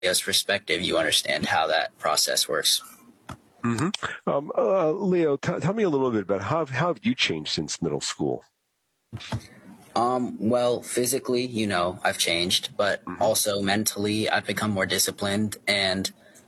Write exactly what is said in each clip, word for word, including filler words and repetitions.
Leo's perspective, you understand how that process works. Mm-hmm. Um, uh, Leo, t- tell me a little bit about how, how have you changed since middle school? Um, well, physically, you know, I've changed, but Mm-hmm. also mentally, I've become more disciplined, and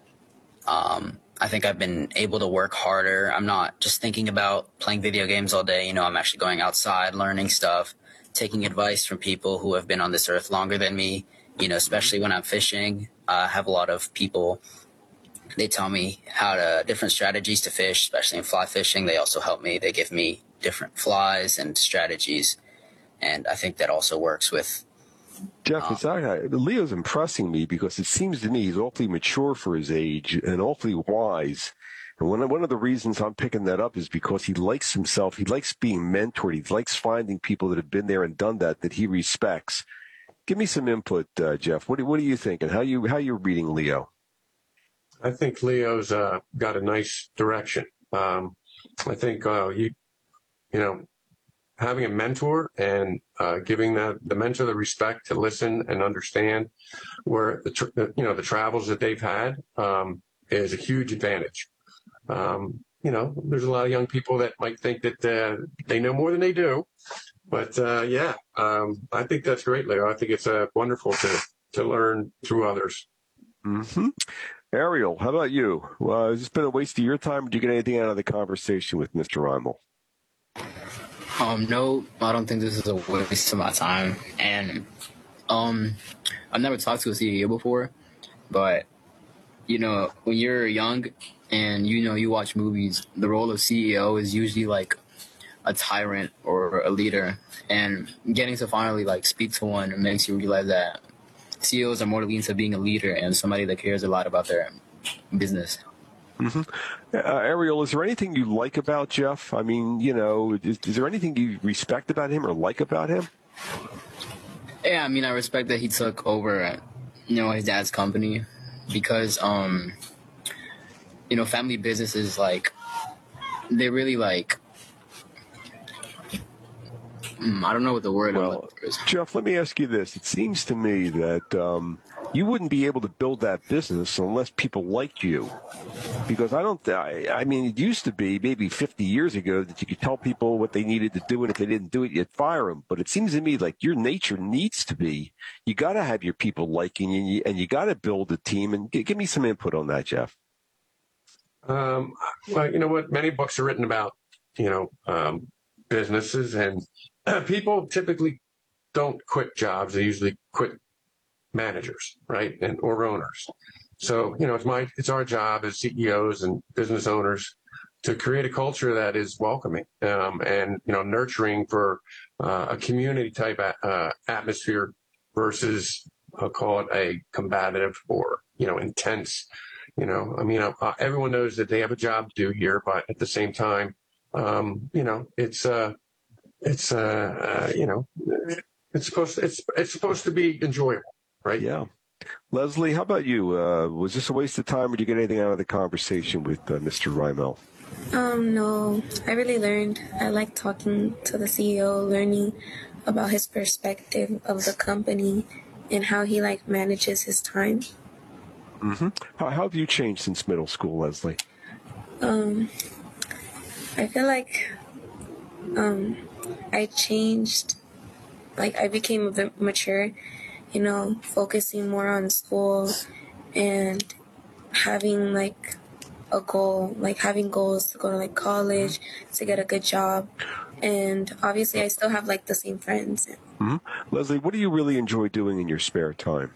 um, I think I've been able to work harder. I'm not just thinking about playing video games all day. You know, I'm actually going outside, learning stuff, taking advice from people who have been on this earth longer than me, you know, especially when I'm fishing. Uh, I have a lot of people. They tell me how to different strategies to fish, especially in fly fishing. They also help me. They give me different flies and strategies. And I think that also works with Jeff, it's actually, Leo's impressing me because it seems to me he's awfully mature for his age and awfully wise. And one, one of the reasons I'm picking that up is because he likes himself. He likes being mentored. He likes finding people that have been there and done that, that he respects. Give me some input, uh, Jeff. What do, what do you think? And how you, how you reading Leo? I think Leo's uh, got a nice direction. Um, I think, uh, you, you know, having a mentor and uh, giving the, the mentor the respect to listen and understand where the, tr- the you know the travels that they've had um, is a huge advantage. Um, you know, there's a lot of young people that might think that uh, they know more than they do, but uh, yeah, um, I think that's great, Leo. I think it's uh, wonderful to to learn through others. Mm-hmm. Ariel, how about you? Well, has this been a waste of your time? Or did you get anything out of the conversation with Mister Reimel? Um, no, I don't think this is a waste of my time. And um, I've never talked to a C E O before, but you know, when you're young and you know you watch movies, the role of C E O is usually like a tyrant or a leader, and getting to finally like speak to one makes you realize that C E Os are more lean to being a leader and somebody that cares a lot about their business. Mm-hmm. Uh, Ariel, is there anything you like about Jeff? I mean, you know, is, is there anything you respect about him or like about him? Yeah, I mean, I respect that he took over, you know, his dad's company because, um, you know, family businesses, like, they really, like, mm, I don't know what the word I'm Well, looking for is. Jeff, let me ask you this. It seems to me that um, you wouldn't be able to build that business unless people liked you. Because I don't, I, I mean, it used to be maybe fifty years ago that you could tell people what they needed to do, and if they didn't do it, you'd fire them. But it seems to me like your nature needs to be, you got to have your people liking you, and you, and you got to build a team. And g- give me some input on that, Jeff. Um, well, you know what? Many books are written about, you know, um, businesses, and uh, people typically don't quit jobs. They usually quit managers, right, and or owners. So, you know, it's my it's our job as C E Os and business owners to create a culture that is welcoming um, and you know nurturing for uh, a community type uh, atmosphere versus I'll call it a combative or you know intense. You know, I mean, uh, everyone knows that they have a job to do here, but at the same time, um, you know, it's uh, it's uh, uh, you know, it's supposed to, it's it's supposed to be enjoyable, right? Yeah. Leslie, how about you? Uh, was this a waste of time, or did you get anything out of the conversation with uh, Mister Reimel? Um, no, I really learned. I like talking to the C E O, learning about his perspective of the company and how he like manages his time. Mm-hmm. How, how have you changed since middle school, Leslie? Um, I feel like um, I changed. Like I became a bit mature, you know, focusing more on school and having like a goal, like having goals to go to like college, to get a good job. And obviously I still have like the same friends. Mm-hmm. Leslie, what do you really enjoy doing in your spare time?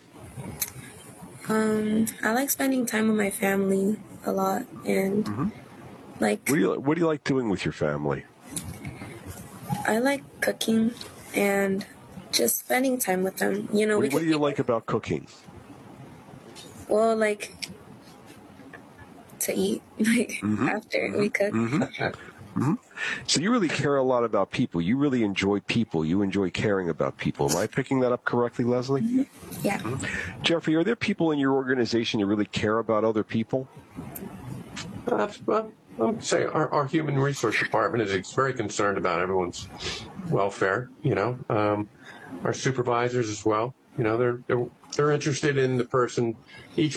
Um, I like spending time with my family a lot, and mm-hmm. like what do you what do you like doing with your family? I like cooking and just spending time with them. You know, What, we what could do you like about cooking? Well, like to eat, like mm-hmm. after mm-hmm. we cook. Mm-hmm. Mm-hmm. So you really care a lot about people. You really enjoy people. You enjoy caring about people. Am I picking that up correctly, Leslie? Mm-hmm. Yeah. Mm-hmm. Jeffrey, are there people in your organization that really care about other people? Uh, well, I would say our, our human resource department is very concerned about everyone's welfare. You know, um, our supervisors as well. You know, they're they're they're interested in the person. Each